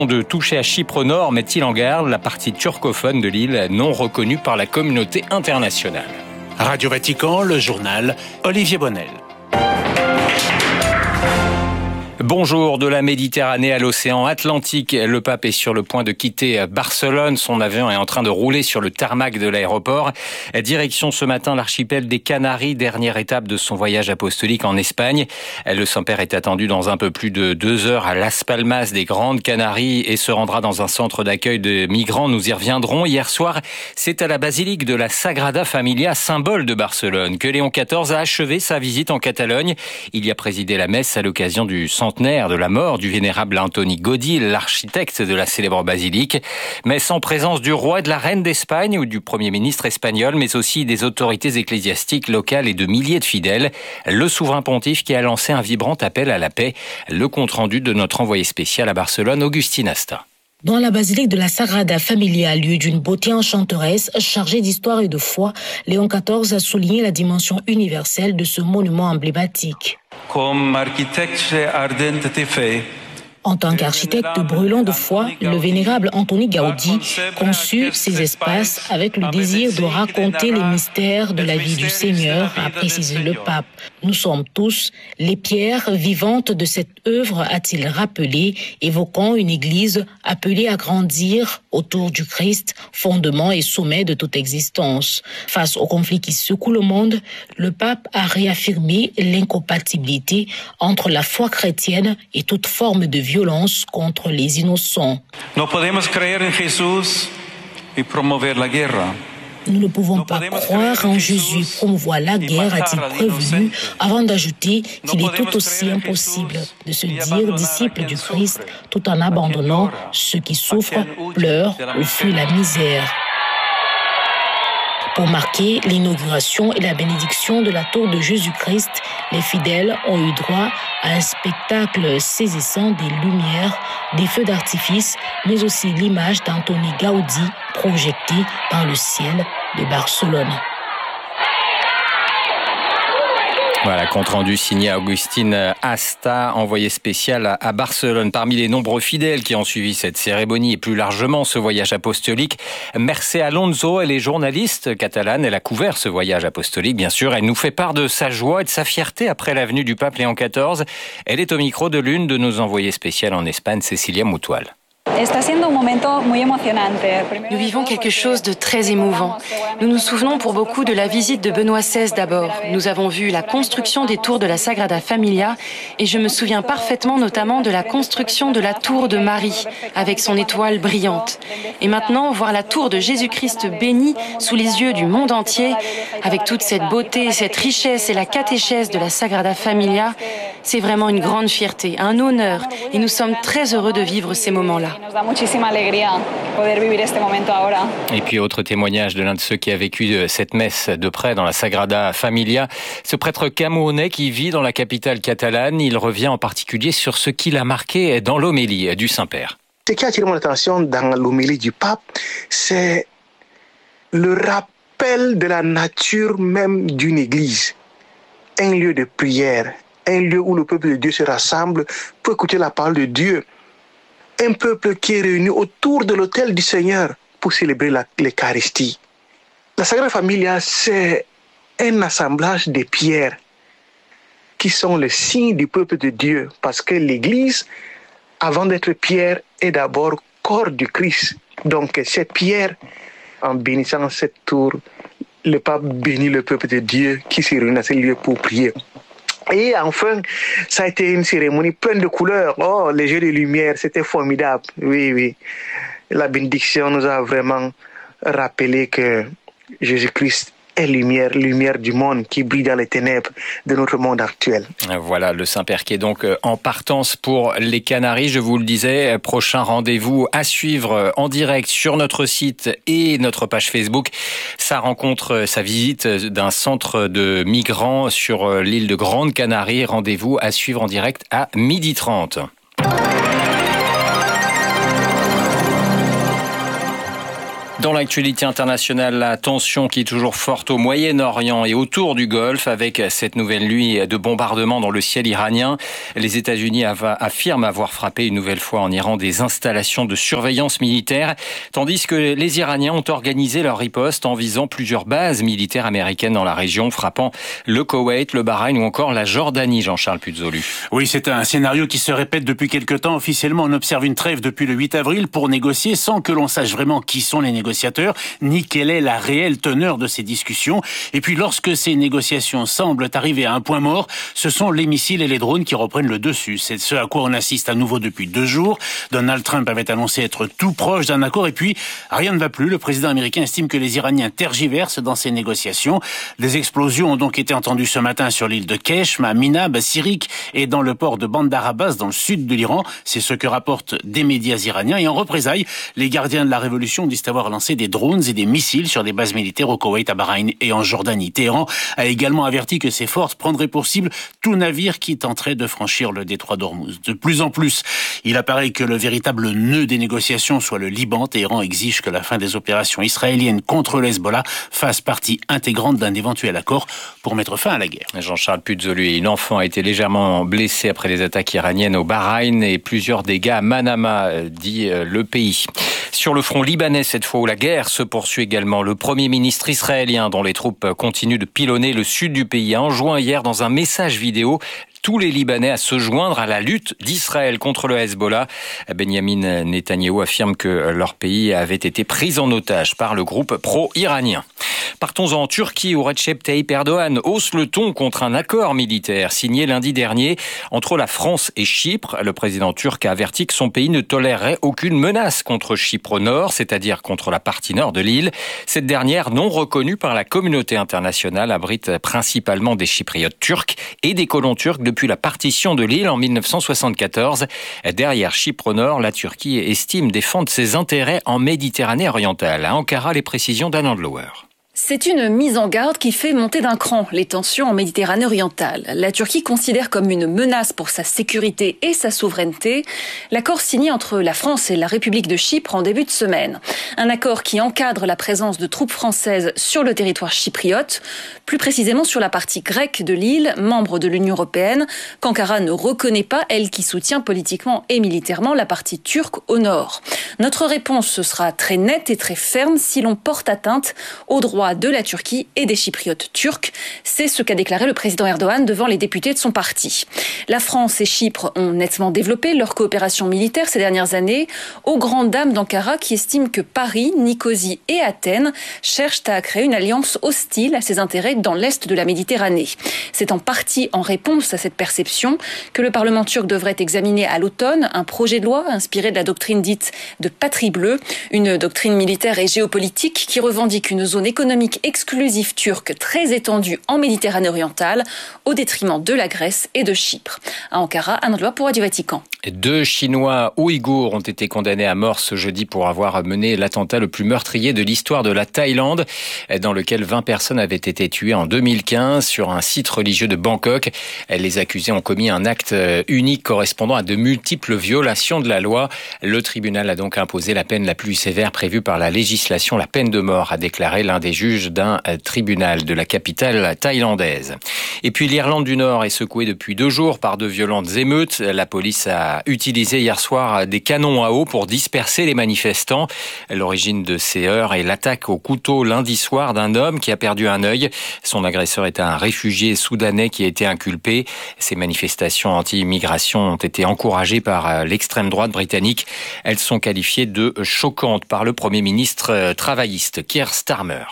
De toucher à Chypre Nord met-il en garde la partie turcophone de l'île non reconnue par la communauté internationale. Radio Vatican, le journal Olivier Bonnel. Bonjour, de la Méditerranée à l'océan Atlantique, le pape est sur le point de quitter Barcelone. Son avion est en train de rouler sur le tarmac de l'aéroport. Direction ce matin l'archipel des Canaries, dernière étape de son voyage apostolique en Espagne. Le Saint-Père est attendu dans un peu plus de 2 heures à Las Palmas des Grandes Canaries et se rendra dans un centre d'accueil de migrants. Nous y reviendrons. Hier soir, c'est à la basilique de la Sagrada Familia, symbole de Barcelone, que Léon XIV a achevé sa visite en Catalogne. Il y a présidé la messe à l'occasion du centenaire de la mort du vénérable Antoni Gaudí, l'architecte de la célèbre basilique, mais sans présence du roi et de la reine d'Espagne ou du premier ministre espagnol, mais aussi des autorités ecclésiastiques locales et de milliers de fidèles. Le souverain pontife qui a lancé un vibrant appel à la paix. Le compte-rendu de notre envoyé spécial à Barcelone, Augustine Asta. Dans la basilique de la Sagrada Familia, lieu d'une beauté enchanteresse, chargée d'histoire et de foi, Léon XIV a souligné la dimension universelle de ce monument emblématique. En tant qu'architecte brûlant de foi, le vénérable Antoni Gaudí conçut ces espaces avec le désir de raconter les mystères de la vie du Seigneur, a précisé le pape. Nous sommes tous les pierres vivantes de cette œuvre, a-t-il rappelé, évoquant une église appelée à grandir autour du Christ, fondement et sommet de toute existence. Face aux conflits qui secouent le monde, le pape a réaffirmé l'incompatibilité entre la foi chrétienne et toute forme de violence contre les innocents. No podemos creer en Jesús y promover la guerra. Nous ne pouvons pas croire en Jésus, promouvoir la guerre, a-t-il prévenu, avant d'ajouter qu'il est tout aussi impossible de se dire disciple du Christ tout en abandonnant ceux qui souffrent, pleurent ou fuient la misère. Pour marquer l'inauguration et la bénédiction de la tour de Jésus-Christ, les fidèles ont eu droit à un spectacle saisissant des lumières, des feux d'artifice, mais aussi l'image d'Antoni Gaudí projetée dans le ciel de Barcelone. Voilà, compte rendu signé Augustine Asta, envoyé spécial à Barcelone. Parmi les nombreux fidèles qui ont suivi cette cérémonie et plus largement ce voyage apostolique, Mercè Alonso, elle est journaliste catalane. Elle a couvert ce voyage apostolique, bien sûr. Elle nous fait part de sa joie et de sa fierté après la venue du pape Léon XIV. Elle est au micro de l'une de nos envoyées spéciales en Espagne, Cecilia Mutual. Nous vivons quelque chose de très émouvant. Nous nous souvenons pour beaucoup de la visite de Benoît XVI d'abord. Nous avons vu la construction des tours de la Sagrada Familia et je me souviens parfaitement notamment de la construction de la tour de Marie avec son étoile brillante. Et maintenant, voir la tour de Jésus-Christ béni sous les yeux du monde entier avec toute cette beauté, cette richesse et la catéchèse de la Sagrada Familia, c'est vraiment une grande fierté, un honneur et nous sommes très heureux de vivre ces moments-là. Et puis autre témoignage de l'un de ceux qui a vécu cette messe de près dans la Sagrada Familia, ce prêtre camerounais qui vit dans la capitale catalane. Il revient en particulier sur ce qui l'a marqué dans l'homélie du Saint-Père. Ce qui a attiré mon attention dans l'homélie du pape, c'est le rappel de la nature même d'une église, un lieu de prière, un lieu où le peuple de Dieu se rassemble pour écouter la parole de Dieu. Un peuple qui est réuni autour de l'autel du Seigneur pour célébrer l'Eucharistie. La Sagrada Familia, c'est un assemblage de pierres qui sont le signe du peuple de Dieu, parce que l'Église, avant d'être pierre, est d'abord corps du Christ. Donc cette pierre, en bénissant cette tour, le pape bénit le peuple de Dieu qui se réunit à ce lieu pour prier. Et enfin, ça a été une cérémonie pleine de couleurs. Oh, les jeux de lumière, c'était formidable. Oui. La bénédiction nous a vraiment rappelé que Jésus-Christ est lumière du monde qui brille dans les ténèbres de notre monde actuel. Voilà, le Saint-Père qui est donc en partance pour les Canaries. Je vous le disais, prochain rendez-vous à suivre en direct sur notre site et notre page Facebook. Sa rencontre, sa visite d'un centre de migrants sur l'île de Grande Canarie. Rendez-vous à suivre en direct à 12h30. Dans l'actualité internationale, la tension qui est toujours forte au Moyen-Orient et autour du Golfe avec cette nouvelle nuit de bombardements dans le ciel iranien. Les États-Unis affirment avoir frappé une nouvelle fois en Iran des installations de surveillance militaire, tandis que les Iraniens ont organisé leur riposte en visant plusieurs bases militaires américaines dans la région, frappant le Koweït, le Bahreïn ou encore la Jordanie, Jean-Charles Puzolu. Oui, c'est un scénario qui se répète depuis quelque temps. Officiellement, on observe une trêve depuis le 8 avril pour négocier sans que l'on sache vraiment qui sont les négociateurs, ni quelle est la réelle teneur de ces discussions. Et puis lorsque ces négociations semblent arriver à un point mort, ce sont les missiles et les drones qui reprennent le dessus. C'est ce à quoi on assiste à nouveau depuis 2 jours. Donald Trump avait annoncé être tout proche d'un accord et puis rien ne va plus. Le président américain estime que les Iraniens tergiversent dans ces négociations. Des explosions ont donc été entendues ce matin sur l'île de Keshm, à Minab, à Sirik et dans le port de Bandar Abbas dans le sud de l'Iran. C'est ce que rapportent des médias iraniens. Et en représailles, les gardiens de la révolution disent avoir lancé des drones et des missiles sur des bases militaires au Koweït, à Bahreïn et en Jordanie. Téhéran a également averti que ses forces prendraient pour cible tout navire qui tenterait de franchir le détroit d'Ormuz. De plus en plus, il apparaît que le véritable nœud des négociations soit le Liban. Téhéran exige que la fin des opérations israéliennes contre le Hezbollah fasse partie intégrante d'un éventuel accord pour mettre fin à la guerre. Jean-Charles Puzolu, une enfant a été légèrement blessée après les attaques iraniennes au Bahreïn et plusieurs dégâts à Manama, dit le pays. Sur le front libanais, cette fois où la guerre se poursuit également, le Premier ministre israélien, dont les troupes continuent de pilonner le sud du pays, a enjoint hier dans un message vidéo tous les Libanais à se joindre à la lutte d'Israël contre le Hezbollah. Benjamin Netanyahou affirme que leur pays avait été pris en otage par le groupe pro-iranien. Partons en Turquie où Recep Tayyip Erdogan hausse le ton contre un accord militaire signé lundi dernier entre la France et Chypre. Le président turc a averti que son pays ne tolérerait aucune menace contre Chypre Nord, c'est-à-dire contre la partie nord de l'île. Cette dernière, non reconnue par la communauté internationale, abrite principalement des Chypriotes turcs et des colons turcs depuis la partition de l'île en 1974. Derrière Chypre Nord, la Turquie estime défendre ses intérêts en Méditerranée orientale. À Ankara, les précisions d'Anand Lower. C'est une mise en garde qui fait monter d'un cran les tensions en Méditerranée orientale. La Turquie considère comme une menace pour sa sécurité et sa souveraineté l'accord signé entre la France et la République de Chypre en début de semaine. Un accord qui encadre la présence de troupes françaises sur le territoire chypriote, plus précisément sur la partie grecque de l'île, membre de l'Union européenne, qu'Ankara ne reconnaît pas, elle qui soutient politiquement et militairement la partie turque au nord. Notre réponse ce sera très nette et très ferme si l'on porte atteinte aux droits de la Turquie et des Chypriotes turcs. C'est ce qu'a déclaré le président Erdogan devant les députés de son parti. La France et Chypre ont nettement développé leur coopération militaire ces dernières années, aux grandes dames d'Ankara qui estiment que Paris, Nicosie et Athènes cherchent à créer une alliance hostile à ses intérêts dans l'est de la Méditerranée. C'est en partie en réponse à cette perception que le Parlement turc devrait examiner à l'automne un projet de loi inspiré de la doctrine dite de patrie bleue, une doctrine militaire et géopolitique qui revendique une zone économique exclusive turque très étendue en Méditerranée orientale au détriment de la Grèce et de Chypre. À Ankara, un endroit pour Radio Vatican. 2 Chinois ouïghours ont été condamnés à mort ce jeudi pour avoir mené l'attentat le plus meurtrier de l'histoire de la Thaïlande, dans lequel 20 personnes avaient été tuées en 2015 sur un site religieux de Bangkok. Les accusés ont commis un acte unique correspondant à de multiples violations de la loi. Le tribunal a donc imposé la peine la plus sévère prévue par la législation, la peine de mort, a déclaré l'un des juges d'un tribunal de la capitale thaïlandaise. Et puis l'Irlande du Nord est secouée depuis 2 jours par de violentes émeutes. La police a utilisé hier soir des canons à eau pour disperser les manifestants. L'origine de ces heurts est l'attaque au couteau lundi soir d'un homme qui a perdu un œil. Son agresseur est un réfugié soudanais qui a été inculpé. Ces manifestations anti-immigration ont été encouragées par l'extrême droite britannique. Elles sont qualifiées de choquantes par le Premier ministre travailliste Keir Starmer.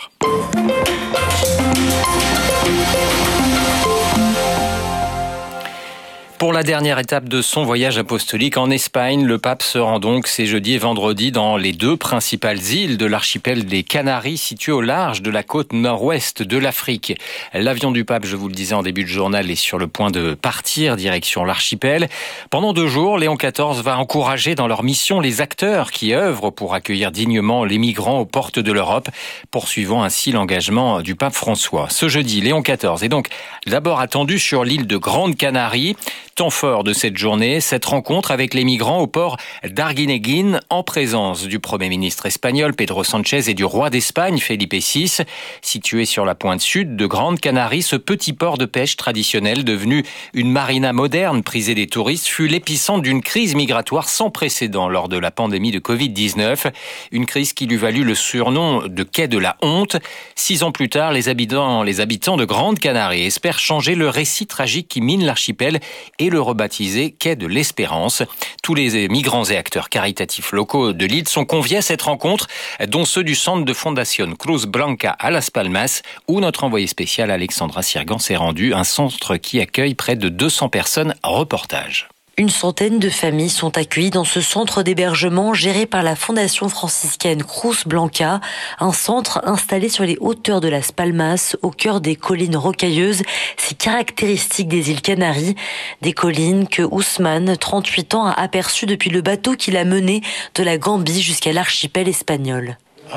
Pour la dernière étape de son voyage apostolique en Espagne, le pape se rend donc ces jeudi et vendredi dans les 2 principales îles de l'archipel des Canaries situées au large de la côte nord-ouest de l'Afrique. L'avion du pape, je vous le disais en début de journal, est sur le point de partir direction l'archipel. Pendant 2 jours, Léon XIV va encourager dans leur mission les acteurs qui œuvrent pour accueillir dignement les migrants aux portes de l'Europe, poursuivant ainsi l'engagement du pape François. Ce jeudi, Léon XIV est donc d'abord attendu sur l'île de Grande Canarie. temps fort de cette journée, cette rencontre avec les migrants au port d'Arguinéguín en présence du Premier ministre espagnol Pedro Sánchez et du roi d'Espagne Felipe VI. Situé sur la pointe sud de Grande Canarie, ce petit port de pêche traditionnel devenu une marina moderne prisée des touristes fut l'épicentre d'une crise migratoire sans précédent lors de la pandémie de Covid-19. Une crise qui lui valut le surnom de quai de la honte. 6 ans plus tard, les habitants de Grande Canarie espèrent changer le récit tragique qui mine l'archipel et le rebaptiser quai de l'Espérance. Tous les migrants et acteurs caritatifs locaux de l'île sont conviés à cette rencontre, dont ceux du centre de Fundación Cruz Blanca à Las Palmas, où notre envoyé spécial Alexandra Sirgan s'est rendu, un centre qui accueille près de 200 personnes. Reportage. Une centaine de familles sont accueillies dans ce centre d'hébergement géré par la Fondation franciscaine Cruz Blanca, un centre installé sur les hauteurs de Las Palmas, au cœur des collines rocailleuses, si caractéristiques des îles Canaries, des collines que Ousmane, 38 ans, a aperçues depuis le bateau qui l'a mené de la Gambie jusqu'à l'archipel espagnol.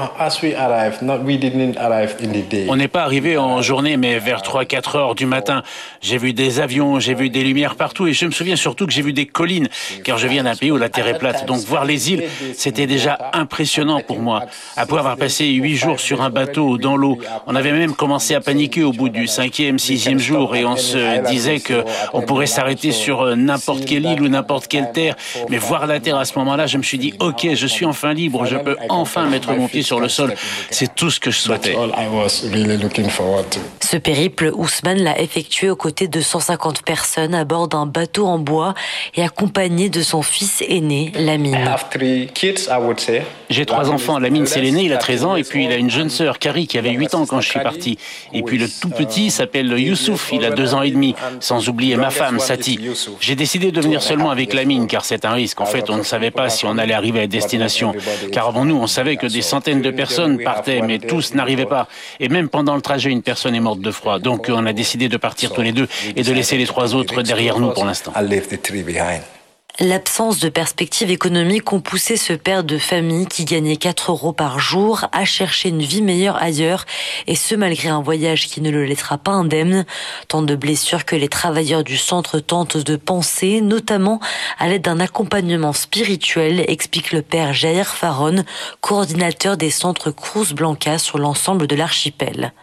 On n'est pas arrivé en journée, mais vers 3-4 heures du matin. J'ai vu des avions, j'ai vu des lumières partout et je me souviens surtout que j'ai vu des collines, car je viens d'un pays où la terre est plate. Donc voir les îles, c'était déjà impressionnant pour moi. Après avoir passé 8 jours sur un bateau dans l'eau, on avait même commencé à paniquer au bout du 5e, 6e jour et on se disait que on pourrait s'arrêter sur n'importe quelle île ou n'importe quelle terre. Mais voir la terre à ce moment-là, je me suis dit, ok, je suis enfin libre, je peux enfin mettre mon pied sur le sol. C'est tout ce que je souhaitais. Ce périple, Ousmane l'a effectué aux côtés de 150 personnes à bord d'un bateau en bois et accompagné de son fils aîné, Lamine. J'ai 3 enfants. Lamine, c'est l'aîné, il a 13 ans, et puis il a une jeune sœur, Carrie, qui avait 8 ans quand je suis parti. Et puis le tout petit s'appelle Youssouf, il a 2 ans et demi, sans oublier ma femme, Sati. J'ai décidé de venir seulement avec Lamine, car c'est un risque. En fait, on ne savait pas si on allait arriver à destination. Car avant nous, on savait que des centaines de personnes partaient, mais tous n'arrivaient pas. Et même pendant le trajet, une personne est morte de froid. Donc on a décidé de partir tous les deux et de laisser les 3 autres derrière nous pour l'instant. L'absence de perspective économique ont poussé ce père de famille qui gagnait 4 € par jour à chercher une vie meilleure ailleurs, et ce malgré un voyage qui ne le laissera pas indemne. Tant de blessures que les travailleurs du centre tentent de panser, notamment à l'aide d'un accompagnement spirituel, explique le père Jair Faron, coordinateur des centres Cruz Blanca sur l'ensemble de l'archipel.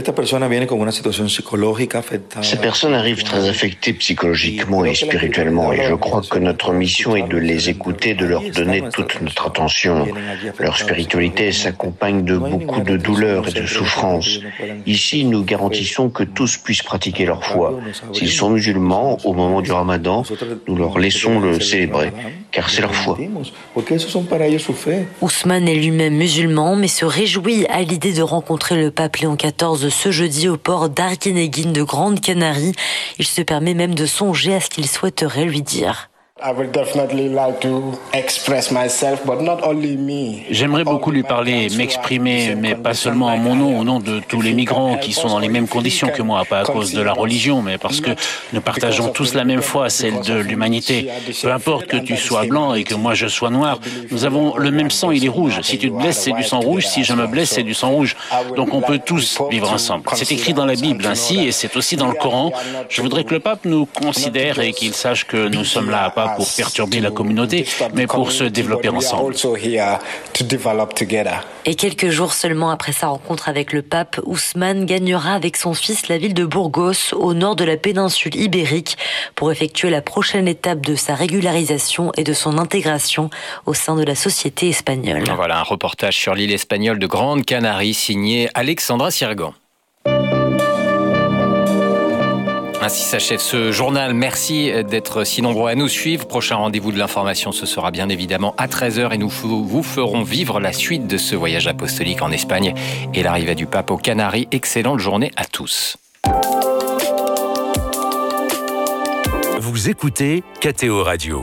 Ces personnes arrivent très affectées psychologiquement et spirituellement, et je crois que notre mission est de les écouter, de leur donner toute notre attention. Leur spiritualité s'accompagne de beaucoup de douleurs et de souffrances. Ici, nous garantissons que tous puissent pratiquer leur foi. S'ils sont musulmans, au moment du Ramadan, nous leur laissons le célébrer, car c'est leur foi. Ousmane est lui-même musulman, mais se réjouit à l'idée de rencontrer le pape Léon XIV ce jeudi au port d'Arguinéguín de Grande Canarie. Il se permet même de songer à ce qu'il souhaiterait lui dire. J'aimerais beaucoup lui parler, m'exprimer, mais pas seulement en mon nom, au nom de tous les migrants qui sont dans les mêmes conditions que moi, pas à cause de la religion, mais parce que nous partageons tous la même foi, celle de l'humanité. Peu importe que tu sois blanc et que moi je sois noir, nous avons le même sang, il est rouge. Si tu te blesses, c'est du sang rouge, si je me blesse, c'est du sang rouge. Donc on peut tous vivre ensemble. C'est écrit dans la Bible ainsi, et c'est aussi dans le Coran. Je voudrais que le pape nous considère et qu'il sache que nous sommes là, pas pour perturber la communauté, mais pour se développer ensemble. Et quelques jours seulement après sa rencontre avec le pape, Ousmane gagnera avec son fils la ville de Burgos, au nord de la péninsule ibérique, pour effectuer la prochaine étape de sa régularisation et de son intégration au sein de la société espagnole. Voilà un reportage sur l'île espagnole de Grande Canarie, signé Alexandra Sirgan. Ainsi s'achève ce journal. Merci d'être si nombreux à nous suivre. Prochain rendez-vous de l'information, ce sera bien évidemment à 13h et nous vous ferons vivre la suite de ce voyage apostolique en Espagne et l'arrivée du pape aux Canaries. Excellente journée à tous. Vous écoutez KTO Radio.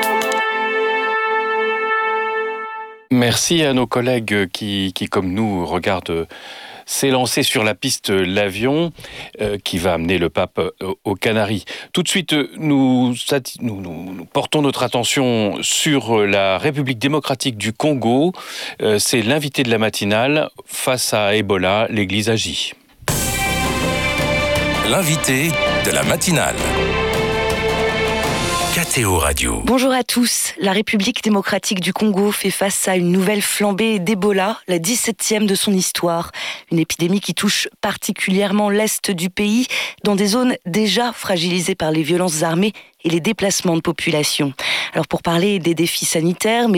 Merci à nos collègues qui comme nous, regardent s'élancer sur la piste l'avion qui va amener le pape aux Canaries. Tout de suite, nous portons notre attention sur la République démocratique du Congo. C'est l'invité de la matinale. Face à Ebola, l'Église agit. L'invité de la matinale. KTO Radio. Bonjour à tous. La République démocratique du Congo fait face à une nouvelle flambée d'Ebola, la 17e de son histoire. Une épidémie qui touche particulièrement l'est du pays, dans des zones déjà fragilisées par les violences armées et les déplacements de population. Alors pour parler des défis sanitaires, mais